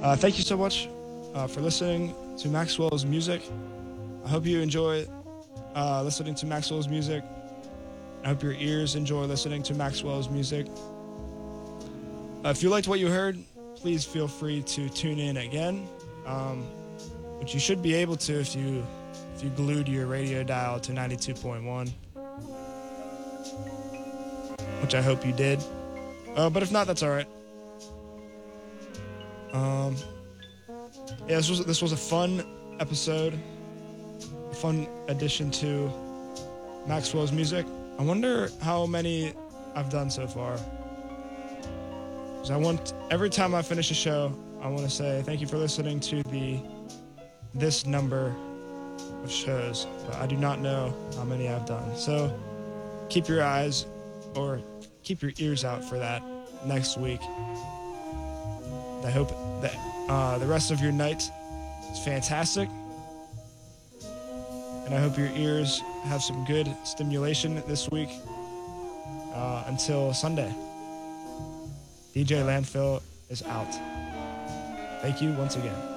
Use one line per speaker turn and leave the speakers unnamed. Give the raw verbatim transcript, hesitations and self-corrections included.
Uh, thank you so much uh, for listening to Maxwell's music. I hope you enjoy uh, listening to Maxwell's music. I hope your ears enjoy listening to Maxwell's music. Uh, if you liked what you heard, please feel free to tune in again, um, which you should be able to if you if you glued your radio dial to ninety-two point one, which I hope you did. Uh, but if not, that's all right. Um, yeah, this was this was a fun episode, a fun addition to Maxwell's music. I wonder how many I've done so far. Because I want every time I finish a show, I want to say thank you for listening to the this number of shows, but I do not know how many I've done. So keep your eyes or keep your ears out for that next week. I hope that uh, the rest of your night is fantastic. And I hope your ears have some good stimulation this week uh, until Sunday. D J Landfill is out. Thank you once again.